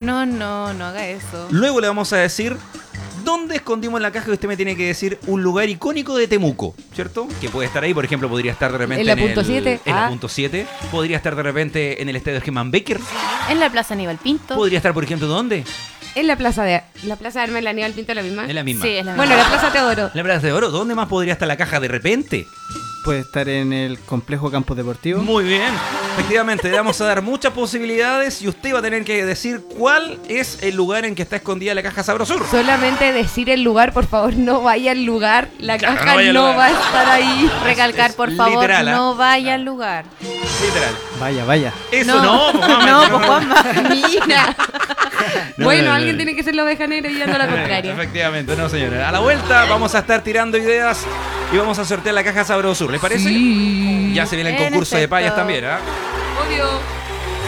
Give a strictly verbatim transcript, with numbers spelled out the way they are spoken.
no, no, no haga eso. Luego le vamos a decir dónde escondimos la caja y usted me tiene que decir un lugar icónico de Temuco, ¿cierto? Que puede estar ahí, por ejemplo, podría estar de repente en la en punto el, siete. en la Ah. punto siete. Podría estar de repente en el estadio Germán Becker. En la Plaza Aníbal Pinto. Podría estar, por ejemplo, ¿dónde? En la plaza de la plaza de Armas, la Aníbal Pinto, la misma. En la misma. Sí, es la Bueno, la plaza Teodoro. En la Plaza de Oro. ¿Dónde más podría estar la caja de repente? Puede estar en el complejo Campos Deportivos. Muy bien. Efectivamente, le vamos a dar muchas posibilidades y usted va a tener que decir cuál es el lugar en que está escondida la caja Sabrosur. Solamente decir el lugar, por favor, no vaya al lugar. La Claro, caja no vaya al no lugar. va a estar ahí. Recalcar, Es por favor, literal, ¿ah? no vaya al lugar. Literal. Vaya, vaya. Eso no, pues, mamá, no, pues Juanma. Mira. No, bueno, no, no, alguien no. tiene que ser la oveja negra y dando la contraria. Efectivamente, no señora. A la vuelta vamos a estar tirando ideas y vamos a sortear la caja Sabrosur. ¿Les parece? Sí. Ya se viene el En concurso de efecto. payas también, ¿ah? Obvio.